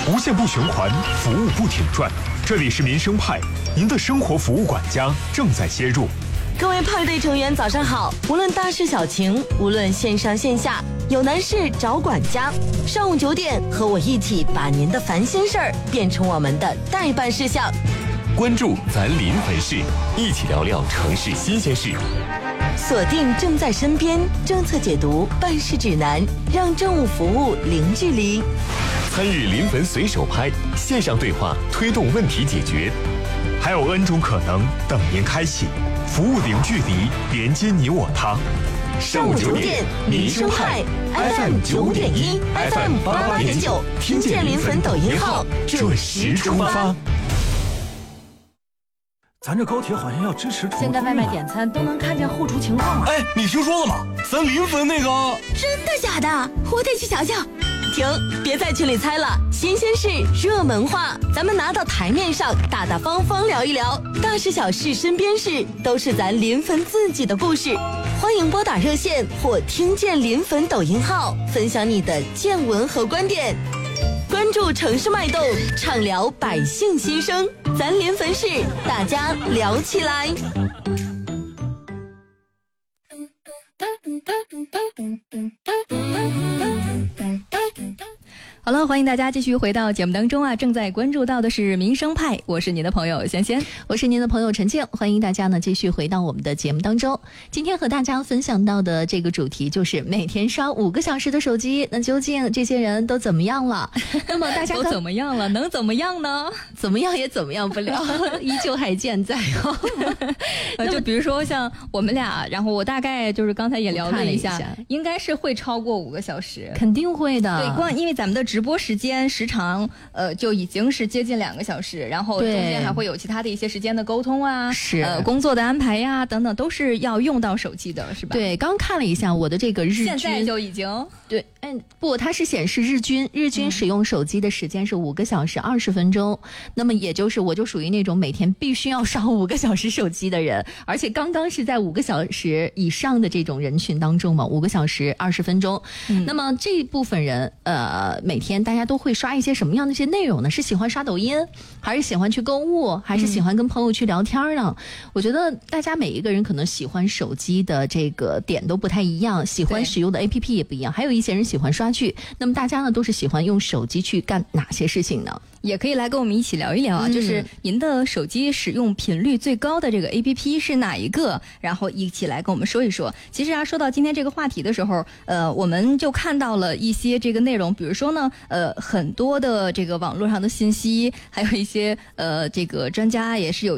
无限不循环，服务不停转。这里是民生派，您的生活服务管家正在接入。 各位派对成员早上好，无论大事小情，无论线上线下，有难事找管家。上午9点，和我一起把您的烦心事儿变成我们的待办事项。 关注咱临汾市，一起聊聊城市新鲜事。 锁定正在身边，政策解读，办事指南，让政务服务零距离。 参与临汾随手拍，线上对话推动问题解决。 还有 N 种可能等您开启，服务零距离，连接你我他。 上午9点，民生派 FM 9.1 FM 88.9，听见临汾抖音号，准时出发。 咱这高铁好像要支持现在外卖点餐都能看见后厨情况了。 哎，你听说了吗？咱临汾那个…… 真的假的？我得去瞧瞧。停，别在群里猜了，新鲜事、热门话，咱们拿到台面上，大大方方聊一聊，大事小事、身边事，都是咱临汾自己的故事。欢迎拨打热线或听见临汾抖音号，分享你的见闻和观点。关注城市脉动，畅聊百姓心声，咱临汾市，大家聊起来。 好了，欢迎大家继续回到节目当中啊！正在关注到的是民生派，我是您的朋友仙仙， 我是您的朋友陈静，欢迎大家呢继续回到我们的节目当中。今天和大家分享到的这个主题就是每天刷5个小时的手机，那究竟这些人都怎么样了？那么大家都怎么样了？能怎么样呢？ 怎么样也怎么样不了，依旧还健在哦。 就比如说像我们俩，然后我大概就是刚才也聊了一下，应该是会超过5个小时， 肯定会的。 对，光因为咱们的直播时间时长就已经是接近2个小时，然后中间还会有其他的一些时间的沟通啊， 是工作的安排呀等等，都是要用到手机的，是吧？ 对，刚看了一下我的这个日均， 现在就已经对，不，它是显示日均使用手机的时间是5个小时20分钟，那么也就是我就属于那种每天必须要刷5个小时手机的人，而且刚刚是在5个小时以上的这种人群当中嘛，5个小时20分钟。那么这一部分人每天大家都会刷一些什么样的一些内容呢？是喜欢刷抖音，还是喜欢去购物，还是喜欢跟朋友去聊天呢？我觉得大家每一个人可能喜欢手机的这个点都不太一样，喜欢使用的 APP 也不一样，还有一些人喜欢刷剧。那么大家呢都是喜欢用手机去干哪些事情呢？ 也可以来跟我们一起聊一聊啊，就是您的手机使用频率最高的这个 APP 是哪一个？然后一起来跟我们说一说。其实啊，说到今天这个话题的时候，我们就看到了一些这个内容，比如说呢，很多的这个网络上的信息，还有一些这个专家也是有